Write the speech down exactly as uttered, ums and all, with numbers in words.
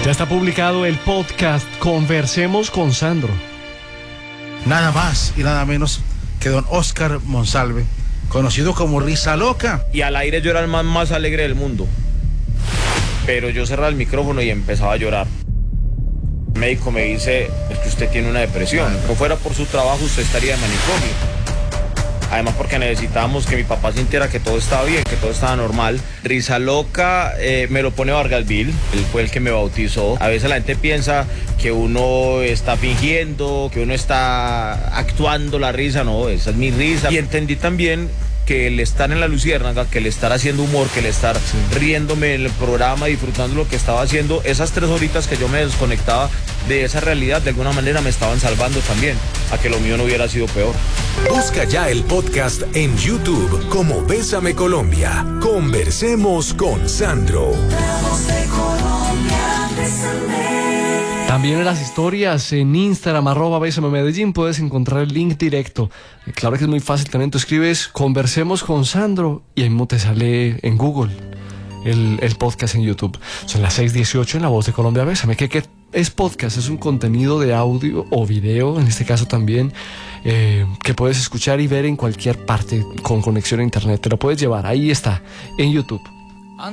Ya está publicado el podcast Conversemos con Sandro. Nada más y nada menos que don Oscar Monsalve, conocido como Risa Loca. Y al aire yo era el man más alegre del mundo. Pero yo cerraba el micrófono y empezaba a llorar. El médico me dice, es que usted tiene una depresión. Si no fuera por su trabajo, usted estaría en manicomio. Además porque necesitábamos que mi papá sintiera que todo estaba bien, que todo estaba normal. Risa Loca eh, me lo pone Vargasville, él fue el que me bautizó. A veces la gente piensa que uno está fingiendo, que uno está actuando la risa. No, esa es mi risa. Y entendí también que el estar en la luciérnaga, que el estar haciendo humor, que el estar riéndome en el programa, disfrutando lo que estaba haciendo, esas tres horitas que yo me desconectaba de esa realidad, de alguna manera me estaban salvando también, a que lo mío no hubiera sido peor. Busca ya el podcast en YouTube como Bésame Colombia. Conversemos con Sandro. También en las historias en Instagram, arroba Bésame Medellín, puedes encontrar el link directo. Claro que es muy fácil también, tú escribes Conversemos con Sandro y ahí mismo te sale en Google el, el podcast en YouTube. Son las seis dieciocho en La Voz de Colombia. Bésame, ¿qué, qué es podcast? Es un contenido de audio o video, en este caso también, eh, que puedes escuchar y ver en cualquier parte con conexión a internet. Te lo puedes llevar, ahí está, en YouTube.